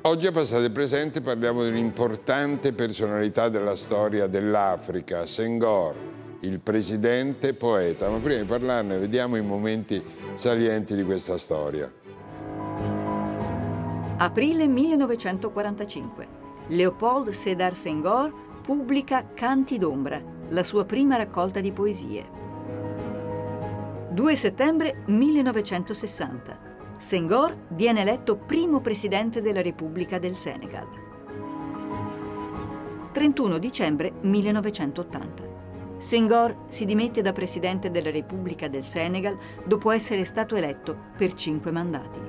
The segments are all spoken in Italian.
Oggi a Passato e Presente parliamo di un'importante personalità della storia dell'Africa, Senghor, il presidente poeta. Ma prima di parlarne vediamo i momenti salienti di questa storia. Aprile 1945. Léopold Sédar Senghor pubblica Canti d'ombra, la sua prima raccolta di poesie. 2 settembre 1960. Senghor viene eletto primo presidente della Repubblica del Senegal. 31 dicembre 1980. Senghor si dimette da presidente della Repubblica del Senegal dopo essere stato eletto per 5 mandati.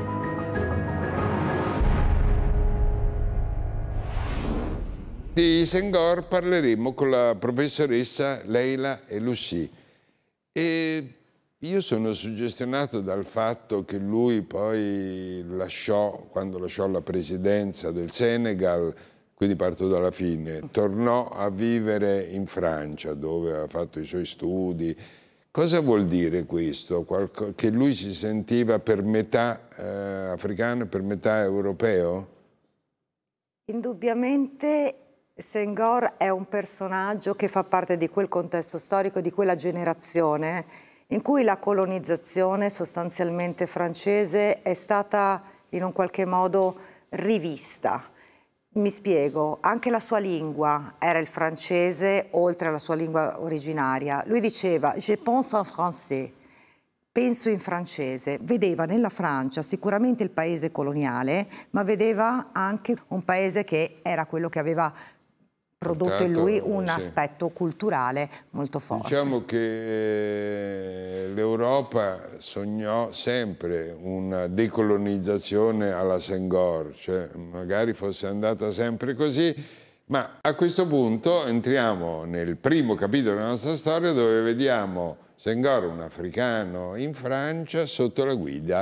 Di Senghor parleremo con la professoressa Leila Eloussi. E io sono suggestionato dal fatto che lui poi quando lasciò la presidenza del Senegal, quindi parto dalla fine, tornò a vivere in Francia dove aveva fatto i suoi studi. Cosa vuol dire questo? Che lui si sentiva per metà africano e per metà europeo? Indubbiamente Senghor è un personaggio che fa parte di quel contesto storico, di quella generazione in cui la colonizzazione sostanzialmente francese è stata in un qualche modo rivista. Mi spiego, anche la sua lingua era il francese, oltre alla sua lingua originaria. Lui diceva «Je pense en français», penso in francese. Vedeva nella Francia sicuramente il paese coloniale, ma vedeva anche un paese che era quello che aveva prodotto in lui un aspetto culturale molto forte. Diciamo che l'Europa sognò sempre una decolonizzazione alla Senghor, cioè magari fosse andata sempre così, ma a questo punto entriamo nel primo capitolo della nostra storia dove vediamo Senghor, un africano in Francia, sotto la guida